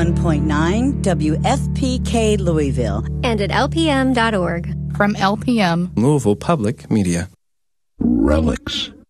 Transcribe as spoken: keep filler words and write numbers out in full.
one point nine W F P K Louisville. And at L P M dot org. From L P M, Louisville Public Media. Relics.